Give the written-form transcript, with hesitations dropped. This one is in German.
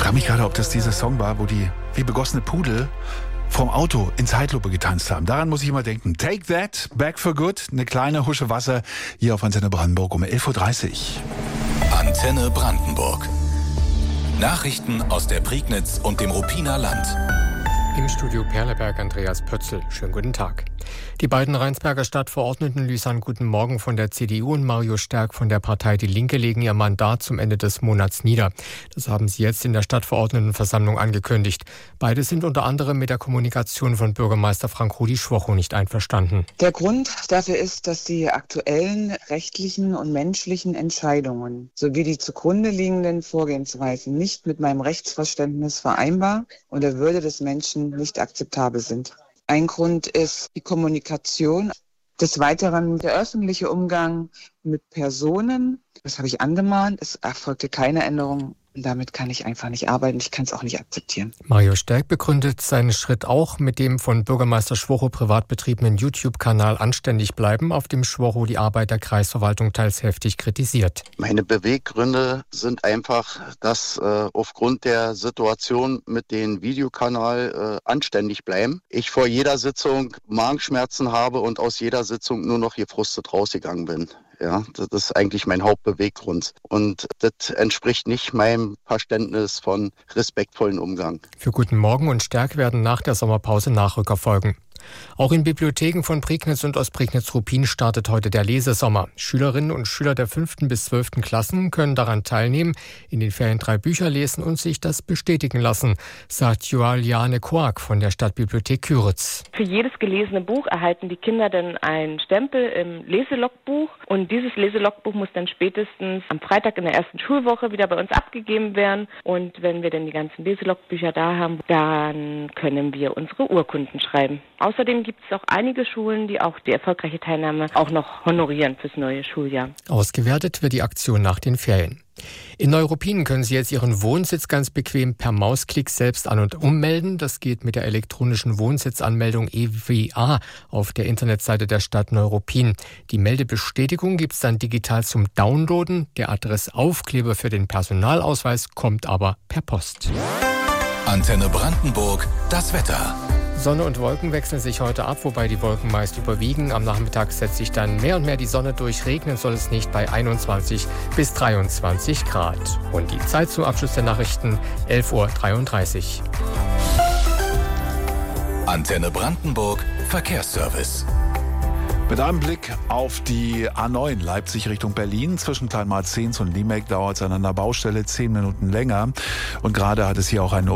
frage mich gerade, ob das dieser Song war, wo die wie begossene Pudel vom Auto in Zeitlupe getanzt haben. Daran muss ich immer denken. Take That, Back for Good, eine kleine Husche Wasser hier auf Antenne Brandenburg um 11.30 Uhr. Antenne Brandenburg. Nachrichten aus der Prignitz und dem Ruppiner Land. Im Studio Perleberg Andreas Pötzl. Schönen guten Tag. Die beiden Rheinsberger Stadtverordneten Lysan Guten Morgen von der CDU und Mario Sterk von der Partei Die Linke legen ihr Mandat zum Ende des Monats nieder. Das haben sie jetzt in der Stadtverordnetenversammlung angekündigt. Beide sind unter anderem mit der Kommunikation von Bürgermeister Frank-Rudi Schwocho nicht einverstanden. Der Grund dafür ist, dass die aktuellen rechtlichen und menschlichen Entscheidungen sowie die zugrunde liegenden Vorgehensweisen nicht mit meinem Rechtsverständnis vereinbar und der Würde des Menschen nicht akzeptabel sind. Ein Grund ist die Kommunikation. Des Weiteren der öffentliche Umgang mit Personen. Das habe ich angemahnt. Es erfolgte keine Änderung. Und damit kann ich einfach nicht arbeiten. Ich kann es auch nicht akzeptieren. Mario Sterk begründet seinen Schritt auch mit dem von Bürgermeister Schwocho privat betriebenen YouTube-Kanal Anständig bleiben, auf dem Schwocho die Arbeit der Kreisverwaltung teils heftig kritisiert. Meine Beweggründe sind einfach, dass aufgrund der Situation mit dem Videokanal Anständig bleiben, ich vor jeder Sitzung Magenschmerzen habe und aus jeder Sitzung nur noch gefrustet rausgegangen bin. Ja, das ist eigentlich mein Hauptbeweggrund. Und das entspricht nicht meinem Verständnis von respektvollen Umgang. Für Guten Morgen und Sterk werden nach der Sommerpause Nachrücker folgen. Auch in Bibliotheken von Prignitz und Ostprignitz-Ruppin startet heute der Lesesommer. Schülerinnen und Schüler der 5. bis 12. Klassen können daran teilnehmen, in den Ferien 3 Bücher lesen und sich das bestätigen lassen, sagt Juliane Quark von der Stadtbibliothek Küritz. Für jedes gelesene Buch erhalten die Kinder dann einen Stempel im Leselogbuch und dieses Leselogbuch muss dann spätestens am Freitag in der ersten Schulwoche wieder bei uns abgegeben werden und wenn wir dann die ganzen Leselogbücher da haben, dann können wir unsere Urkunden schreiben. Außerdem gibt es auch einige Schulen, die auch die erfolgreiche Teilnahme auch noch honorieren fürs neue Schuljahr. Ausgewertet wird die Aktion nach den Ferien. In Neuruppin können Sie jetzt Ihren Wohnsitz ganz bequem per Mausklick selbst an- und ummelden. Das geht mit der elektronischen Wohnsitzanmeldung EWA auf der Internetseite der Stadt Neuruppin. Die Meldebestätigung gibt es dann digital zum Downloaden. Der Adressaufkleber für den Personalausweis kommt aber per Post. Antenne Brandenburg, das Wetter. Sonne und Wolken wechseln sich heute ab, wobei die Wolken meist überwiegen. Am Nachmittag setzt sich dann mehr und mehr die Sonne durch. Regnen soll es nicht bei 21 bis 23 Grad. Und die Zeit zum Abschluss der Nachrichten 11.33 Uhr. Antenne Brandenburg, Verkehrsservice. Mit einem Blick auf die A9 Leipzig Richtung Berlin. Zwischen Kleinmarzens und Liemeck dauert es an einer Baustelle 10 Minuten länger. Und gerade hat es hier auch einen